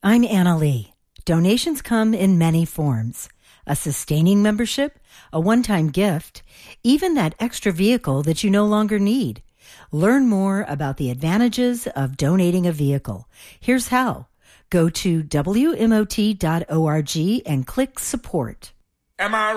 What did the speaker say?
I'm Anna Lee. Donations come in many forms. A sustaining membership, a one-time gift, even that extra vehicle that you no longer need. Learn more about the advantages of donating a vehicle. Here's how. Go to WMOT.org and click support. Am I